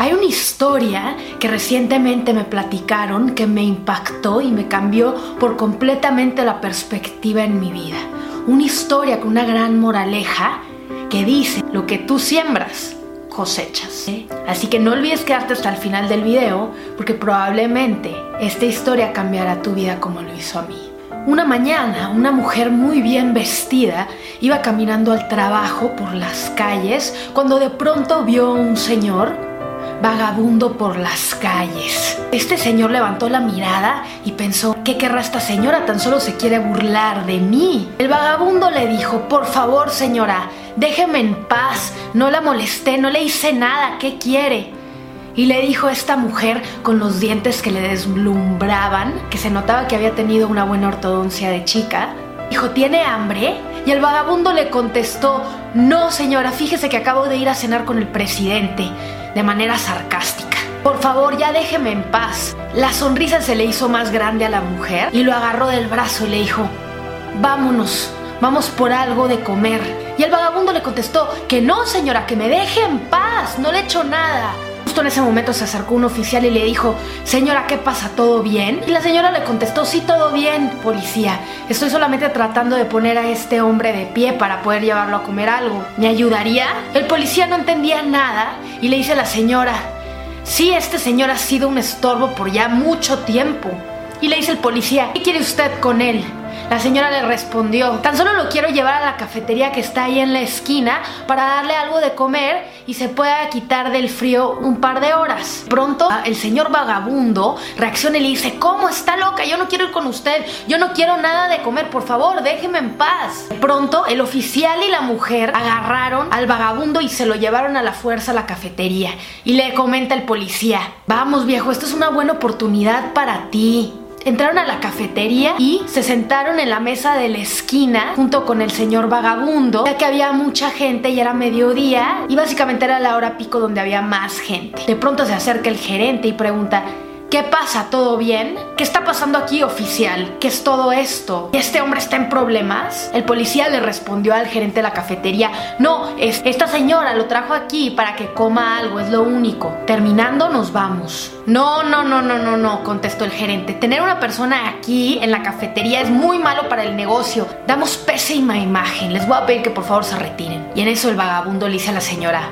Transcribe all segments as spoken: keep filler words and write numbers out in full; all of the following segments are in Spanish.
Hay una historia que recientemente me platicaron que me impactó y me cambió por completamente la perspectiva en mi vida. Una historia con una gran moraleja que dice: lo que tú siembras, cosechas. ¿eh? Así que no olvides quedarte hasta el final del video, porque probablemente esta historia cambiará tu vida como lo hizo a mí. Una mañana, una mujer muy bien vestida iba caminando al trabajo por las calles cuando de pronto vio a un señor vagabundo por las calles. Este señor levantó la mirada y pensó: ¿qué querrá esta señora? Tan solo se quiere burlar de mí. El vagabundo le dijo: por favor, señora, déjeme en paz, no la molesté, no le hice nada, ¿qué quiere? Y le dijo esta mujer con los dientes que le deslumbraban, que se notaba que había tenido una buena ortodoncia de chica. Dijo: ¿tiene hambre? Y el vagabundo le contestó: no, señora, fíjese que acabo de ir a cenar con el presidente, de manera sarcástica. Por favor, ya déjeme en paz. La sonrisa se le hizo más grande a la mujer y lo agarró del brazo y le dijo: vámonos, vamos por algo de comer. Y el vagabundo le contestó: que no, señora, que me deje en paz, no le he hecho nada. Justo en ese momento se acercó un oficial y le dijo: señora, ¿qué pasa? ¿Todo bien? Y la señora le contestó: sí, todo bien, policía. Estoy solamente tratando de poner a este hombre de pie para poder llevarlo a comer algo. ¿Me ayudaría? El policía no entendía nada y le dice a la señora: sí, este señor ha sido un estorbo por ya mucho tiempo. Y le dice el policía: ¿qué quiere usted con él? La señora le respondió: tan solo lo quiero llevar a la cafetería que está ahí en la esquina para darle algo de comer y se pueda quitar del frío un par de horas. Pronto el señor vagabundo reacciona y le dice: ¿cómo? Está loca, yo no quiero ir con usted, yo no quiero nada de comer, por favor, déjeme en paz. Pronto el oficial y la mujer agarraron al vagabundo y se lo llevaron a la fuerza a la cafetería. Y le comenta el policía: vamos, viejo, esto es una buena oportunidad para ti. Entraron a la cafetería y se sentaron en la mesa de la esquina junto con el señor vagabundo, ya que había mucha gente y era mediodía y básicamente era la hora pico donde había más gente. De pronto se acerca el gerente y pregunta: ¿qué pasa? ¿Todo bien? ¿Qué está pasando aquí, oficial? ¿Qué es todo esto? ¿Este hombre está en problemas? El policía le respondió al gerente de la cafetería: no, es, esta señora lo trajo aquí para que coma algo, es lo único. Terminando nos vamos. No, no, no, no, no, no, contestó el gerente. Tener una persona aquí en la cafetería es muy malo para el negocio. Damos pésima imagen. Les voy a pedir que por favor se retiren. Y en eso el vagabundo le dice a la señora: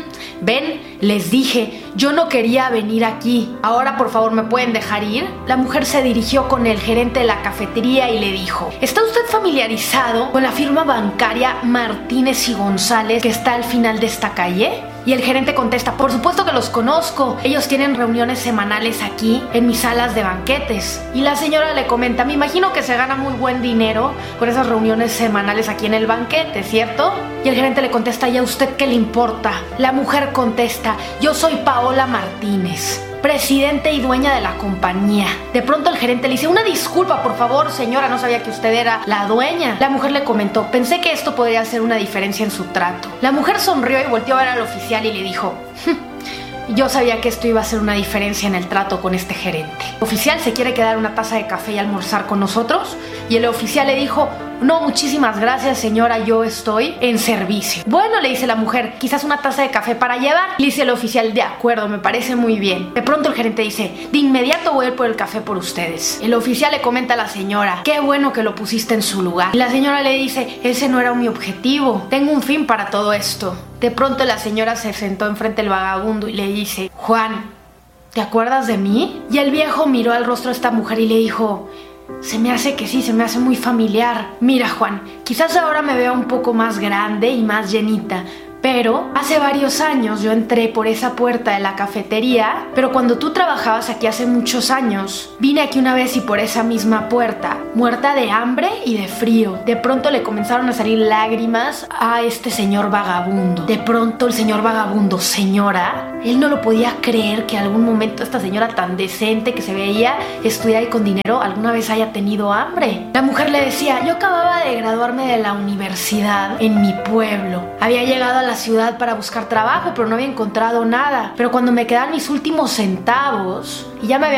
ven, les dije, yo no quería venir aquí. Ahora por favor ¿me pueden dejar ir? La mujer se dirigió con el gerente de la cafetería y le dijo: ¿está usted familiarizado con la firma bancaria Martínez y González que está al final de esta calle? Y el gerente contesta: por supuesto que los conozco, ellos tienen reuniones semanales aquí en mis salas de banquetes. Y la señora le comenta: me imagino que se gana muy buen dinero con esas reuniones semanales aquí en el banquete, ¿cierto? Y el gerente le contesta: ¿y a usted qué le importa? La mujer contesta: yo soy Paola Martínez, presidente y dueña de la compañía. De pronto el gerente le dice: una disculpa, por favor, señora, no sabía que usted era la dueña. La mujer le comentó: pensé que esto podría hacer una diferencia en su trato. La mujer sonrió y volteó a ver al oficial y le dijo: yo sabía que esto iba a hacer una diferencia en el trato con este gerente. ¿El oficial se quiere quedar una taza de café y almorzar con nosotros? Y el oficial le dijo: no, muchísimas gracias, señora, yo estoy en servicio. Bueno, le dice la mujer, quizás una taza de café para llevar. Le dice el oficial: de acuerdo, me parece muy bien. De pronto el gerente dice: de inmediato voy a ir por el café por ustedes. El oficial le comenta a la señora: qué bueno que lo pusiste en su lugar. Y la señora le dice: ese no era mi objetivo, tengo un fin para todo esto. De pronto la señora se sentó enfrente del vagabundo y le dice: Juan, ¿te acuerdas de mí? Y el viejo miró al rostro de esta mujer y le dijo: se me hace que sí, se me hace muy familiar. Mira, Juan, quizás ahora me vea un poco más grande y más llenita, pero hace varios años yo entré por esa puerta de la cafetería, pero cuando tú trabajabas aquí hace muchos años, vine aquí una vez y por esa misma puerta, muerta de hambre y de frío. De pronto le comenzaron a salir lágrimas a este señor vagabundo. De pronto el señor vagabundo: señora, él no lo podía creer que algún momento esta señora tan decente que se veía estudiar y con dinero alguna vez haya tenido hambre. La mujer le decía: yo acababa de graduarme de la universidad en mi pueblo, había llegado a la ciudad para buscar trabajo, pero no había encontrado nada. Pero cuando me quedaban mis últimos centavos y ya me había